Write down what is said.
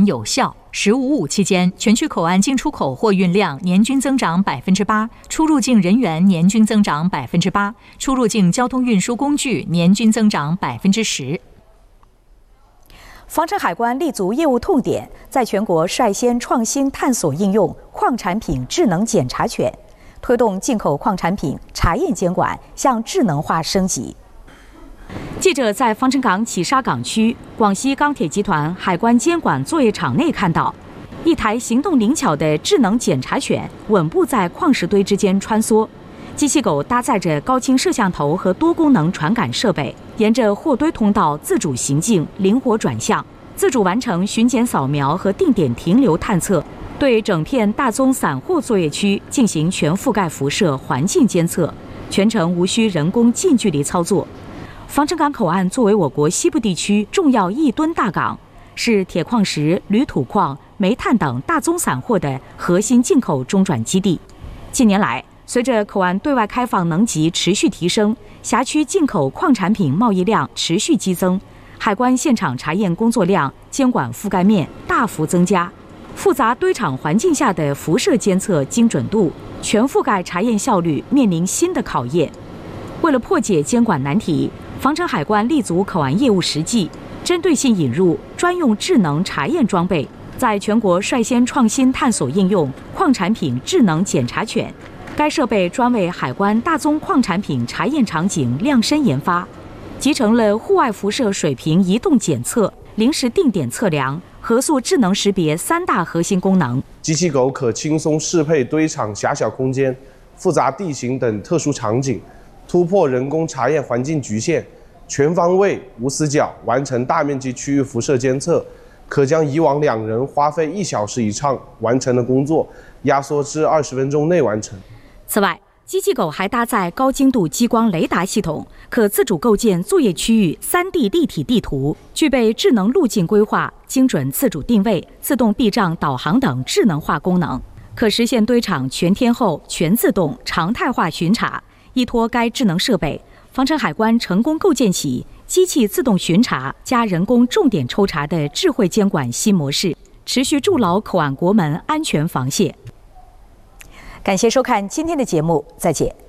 有效。“十五五”期间，全区口岸进出口货运量年均增长8%，出入境人员年均增长8%，出入境交通运输工具年均增长10%。 防城海关立足业务痛点，在全国率先创新探索应用矿产品智能检查权，推动进口矿产品查验监管向智能化升级。 记者在防城港启沙港区广西钢铁集团海关监管作业场内看到，一台行动灵巧的智能检查犬稳步在矿石堆之间穿梭，机器狗搭载着高清摄像头和多功能传感设备，沿着货堆通道自主行进，灵活转向，自主完成巡检扫描和定点停留探测，对整片大宗散货作业区进行全覆盖辐射环境监测，全程无需人工近距离操作。防城港口岸作为我国西部地区重要1吨大港，是铁矿石、铝土矿、煤炭等大宗散货的核心进口中转基地。近年来，随着口岸对外开放能级持续提升，辖区进口矿产品贸易量持续激增，海关现场查验工作量、监管覆盖面大幅增加，复杂堆场环境下的辐射监测精准度、全覆盖查验效率面临新的考验。为了破解监管难题，防城海关立足口岸业务实际，针对性引入专用智能查验装备，在全国率先创新探索应用矿产品智能检查犬。该设备专为海关大宗矿产品查验场景量身研发，集成了户外辐射水平移动检测、临时定点测量、核素智能识别3大核心功能。 机器狗可轻松适配堆场狭小空间、复杂地形等特殊场景，突破人工查验环境局限，全方位无死角完成大面积区域辐射监测，可将以往2人花费1小时以上完成的工作压缩至20分钟内完成。 此外，机器狗还搭载高精度激光雷达系统，可自主构建作业区域3D 立体地图，具备智能路径规划、精准自主定位、自动避障导航等智能化功能，可实现堆场全天候、全自动、常态化巡查。依托该智能设备，防城海关成功构建起机器自动巡查加人工重点抽查的智慧监管新模式，持续筑牢口岸国门安全防线。 感谢收看今天的节目，再见。